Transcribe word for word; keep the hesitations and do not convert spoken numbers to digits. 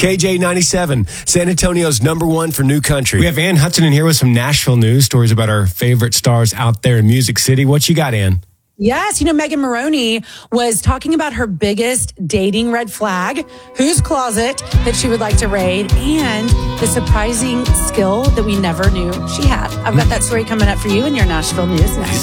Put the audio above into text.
K J ninety-seven, San Antonio's number one for new country. We have Ann Hudson in here with some Nashville news stories about our favorite stars out there in Music City. What you got, Ann? Yes, you know, Megan Maroney was talking about her biggest dating red flag, whose closet that she would like to raid, and the surprising skill that we never knew she had. I've got that story coming up for you in your Nashville news next.